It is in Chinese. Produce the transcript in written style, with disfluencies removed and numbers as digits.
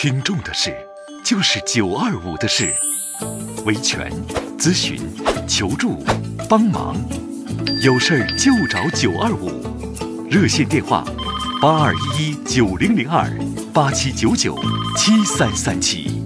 听众的事，就是925的事。维权、咨询、求助、帮忙，有事儿就找925。热线电话：82119002，87997337。